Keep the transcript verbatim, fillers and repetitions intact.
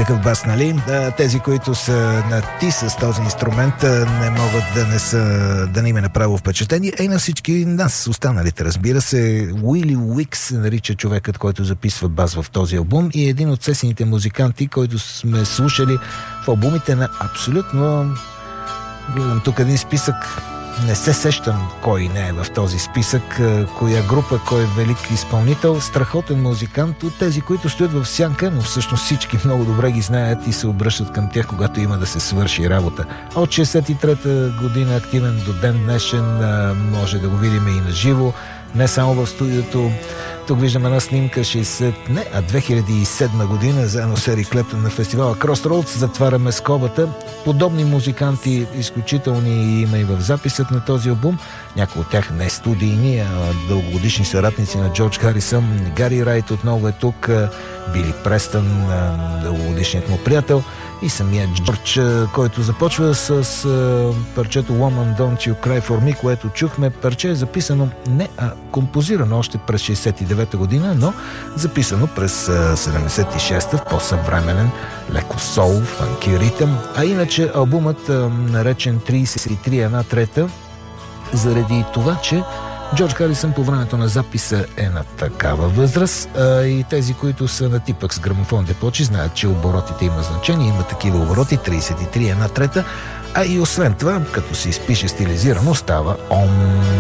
какъв бас, нали? Тези, които са на ти с този инструмент, не могат да не са, да не им е направо впечатление. Е, на всички нас, останалите, разбира се. Уили Уикс се нарича човекът, който записва бас в този албум и е един от сесените музиканти, който сме слушали в албумите на абсолютно... Гледам тук един списък. Не се сещам кой не е в този списък, коя група, кой е велик изпълнител, страхотен музикант от тези, които стоят в сянка, но всъщност всички много добре ги знаят и се обръщат към тях, когато има да се свърши работа. От шейсет и трета година активен до ден днешен, може да го видим и на живо, не само в студиото. Тук виждам една снимка шейсет, не, а две хиляди и седма година, заедно с Ерик Клептън на фестивала Crossroads. Затваряме скобата. Подобни музиканти, изключителни има и в записът на този албум. Някои от тях не студийни, а дългогодишни съратници на Джордж Харисън. Гари Райт отново е тук, Били Престън, дългогодишният му приятел, и самия Джордж, който започва с парчето Woman Don't You Cry For Me, което чухме. Парче е записано не, а композирано още през шейсет и девета година, но записано през седемдесет и шеста в по-съвременен, леко соул, фанки ритъм. А иначе албумът, наречен трийсет и три една трета, заради това, че Джордж Харисън по времето на записа е на такава възраст, а и тези, които са на типък с грамофон депочи, знаят, че оборотите има значение, има такива обороти, трийсет и три една трета, а и освен това, като се изпише стилизирано, става ом.